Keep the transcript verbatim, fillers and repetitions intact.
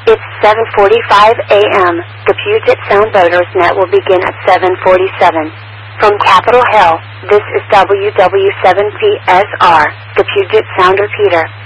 It's seven forty-five a m The Puget Sound Boaters Net will begin at seven forty-seven. From Capitol Hill, this is W W seven T S R, the Puget Sound Repeater.